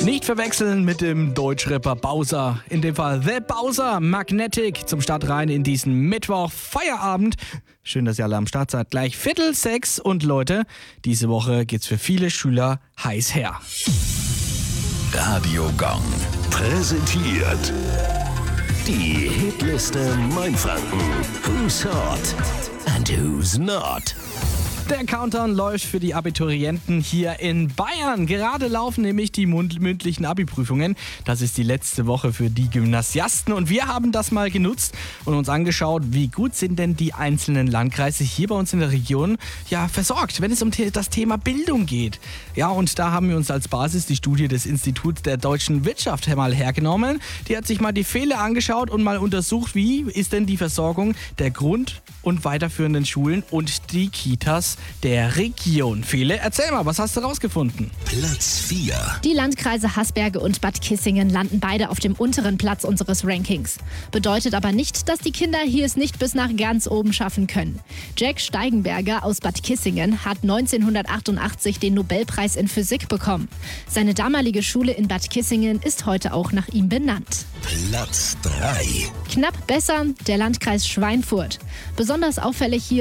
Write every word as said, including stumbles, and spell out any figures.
Nicht verwechseln mit dem Deutschrapper Bowser. In dem Fall The Bowser Magnetic zum Start rein in diesen Mittwoch Feierabend. Schön, dass ihr alle am Start seid. Gleich Viertel sechs und Leute, diese Woche geht's für viele Schüler heiß her. Radio Gong präsentiert die Hitliste Mainfranken. Who's hot and who's not? Der Countdown läuft für die Abiturienten hier in Bayern. Gerade laufen nämlich die mund- mündlichen Abi-Prüfungen. Das ist die letzte Woche für die Gymnasiasten und wir haben das mal genutzt und uns angeschaut, wie gut sind denn die einzelnen Landkreise hier bei uns in der Region ja versorgt, wenn es um te- das Thema Bildung geht. Ja, und da haben wir uns als Basis die Studie des Instituts der deutschen Wirtschaft mal hergenommen. Die hat sich mal die Fehler angeschaut und mal untersucht, wie ist denn die Versorgung der Grund- und weiterführenden Schulen und die Kitas der Region. Fele, erzähl mal, was hast du rausgefunden? Platz vier. Die Landkreise Hasberge und Bad Kissingen landen beide auf dem unteren Platz unseres Rankings. Bedeutet aber nicht, dass die Kinder hier es nicht bis nach ganz oben schaffen können. Jack Steigenberger aus Bad Kissingen hat neunzehnhundertachtundachtzig den Nobelpreis in Physik bekommen. Seine damalige Schule in Bad Kissingen ist heute auch nach ihm benannt. Platz drei. Knapp besser der Landkreis Schweinfurt. Besonders auffällig hier